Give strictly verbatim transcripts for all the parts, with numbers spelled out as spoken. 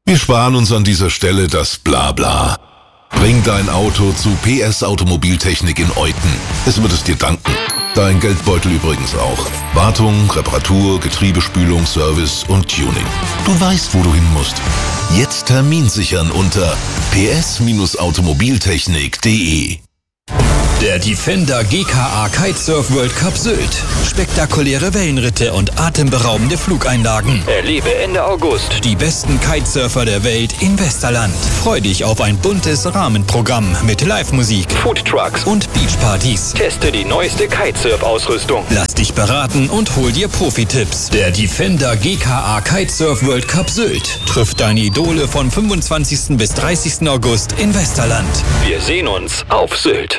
Wir sparen uns an dieser Stelle das Blabla. Bring dein Auto zu P S Automobiltechnik in Euten. Es wird es dir danken. Dein Geldbeutel übrigens auch. Wartung, Reparatur, Getriebespülung, Service und Tuning. Du weißt, wo du hin musst. Jetzt Termin sichern unter p s automobiltechnik punkt d e. Der Defender G K A Kitesurf World Cup Sylt. Spektakuläre Wellenritte und atemberaubende Flugeinlagen. Erlebe Ende August die besten Kitesurfer der Welt im Westerland. Freu dich auf ein buntes Rahmenprogramm mit Live-Musik, Foodtrucks und Beachpartys. Teste die neueste Kitesurf-Ausrüstung. Lass dich beraten und hol dir Profi-Tipps. Der Defender G K A Kitesurf World Cup Sylt trifft deine Idole von fünfundzwanzigsten bis dreißigsten August in Westerland. Wir sehen uns auf Sylt.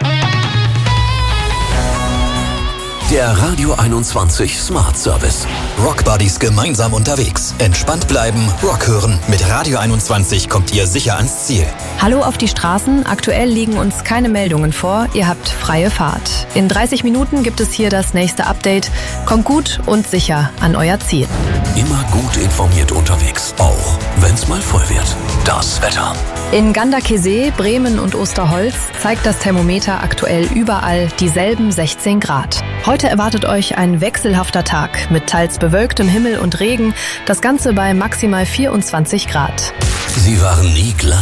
Der Radio einundzwanzig Smart Service. Rock Buddies gemeinsam unterwegs. Entspannt bleiben, Rock hören. Mit Radio einundzwanzig kommt ihr sicher ans Ziel. Hallo auf die Straßen. Aktuell liegen uns keine Meldungen vor. Ihr habt freie Fahrt. In dreißig Minuten gibt es hier das nächste Update. Kommt gut und sicher an euer Ziel. Immer gut informiert unterwegs. Auch wenn's mal voll wird. Das Wetter. In Ganderkesee, Bremen und Osterholz zeigt das Thermometer aktuell überall dieselben sechzehn Grad. Heute erwartet euch ein wechselhafter Tag mit teils bewölktem Himmel und Regen. Das Ganze bei maximal vierundzwanzig Grad. Sie waren nie glatt.